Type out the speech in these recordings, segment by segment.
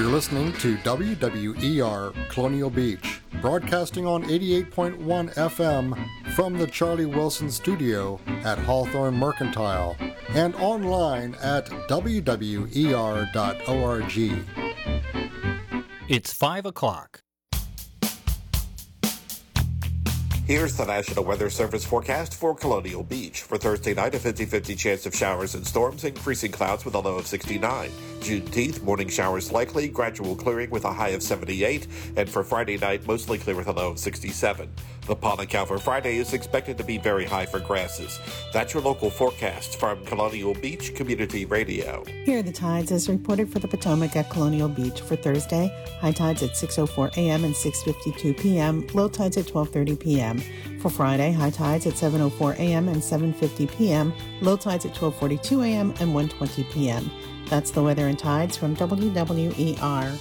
You're listening to WWER Colonial Beach, broadcasting on 88.1 FM from the Charlie Wilson Studio at Hawthorne Mercantile and online at wwer.org. It's 5 o'clock. Here's the National Weather Service forecast for Colonial Beach. For Thursday night, a 50-50 chance of showers and storms, increasing clouds with a low of 69. Juneteenth, morning showers likely, gradual clearing with a high of 78. And for Friday night, mostly clear with a low of 67. The pollen count for Friday is expected to be very high for grasses. That's your local forecast from Colonial Beach Community Radio. Here are the tides as reported for the Potomac at Colonial Beach for Thursday. High tides at 6:04 a.m. and 6:52 p.m. Low tides at 12:30 p.m. For Friday, high tides at 7:04 a.m. and 7:50 p.m. Low tides at 12:42 a.m. and 1:20 p.m. That's the weather and tides from WWER.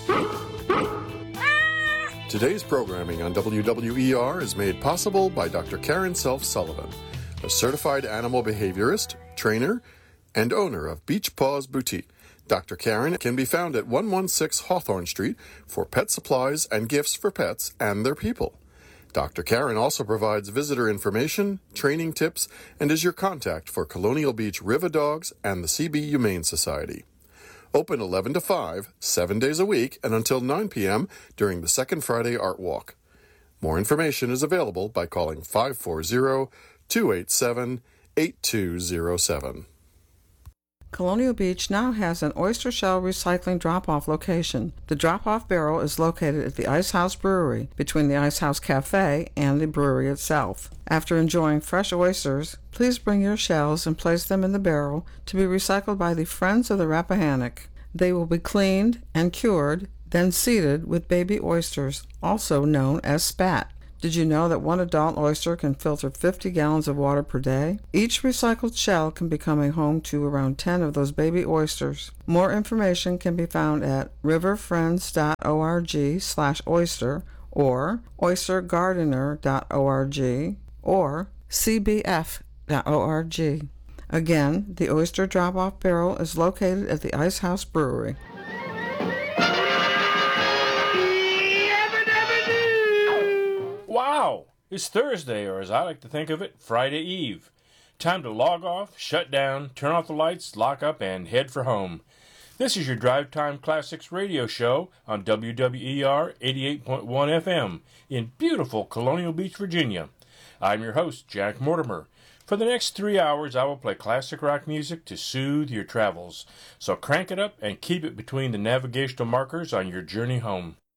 Today's programming on WWER is made possible by Dr. Karen Self-Sullivan, a certified animal behaviorist, trainer, and owner of Beach Paws Boutique. Dr. Karen can be found at 116 Hawthorne Street for pet supplies and gifts for pets and their people. Dr. Karen also provides visitor information, training tips, and is your contact for Colonial Beach River Dogs and the CB Humane Society. Open 11 to 5, 7 days a week, and until 9 p.m. during the Second Friday Art Walk. More information is available by calling 540-287-8207. Colonial Beach now has an oyster shell recycling drop-off location. The drop-off barrel is located at the Ice House Brewery, between the Ice House Cafe and the brewery itself. After enjoying fresh oysters, please bring your shells and place them in the barrel to be recycled by the Friends of the Rappahannock. They will be cleaned and cured, then seeded with baby oysters, also known as spat. Did you know that one adult oyster can filter 50 gallons of water per day? Each recycled shell can become a home to around 10 of those baby oysters. More information can be found at riverfriends.org/oyster or oystergardener.org or cbf.org. Again, the oyster drop-off barrel is located at the Ice House Brewery. Wow! It's Thursday, or as I like to think of it, Friday Eve. Time to log off, shut down, turn off the lights, lock up, and head for home. This is your Drive Time Classics radio show on WWER 88.1 FM in beautiful Colonial Beach, Virginia. I'm your host, Jack Mortimer. For the next 3 hours, I will play classic rock music to soothe your travels. So crank it up and keep it between the navigational markers on your journey home.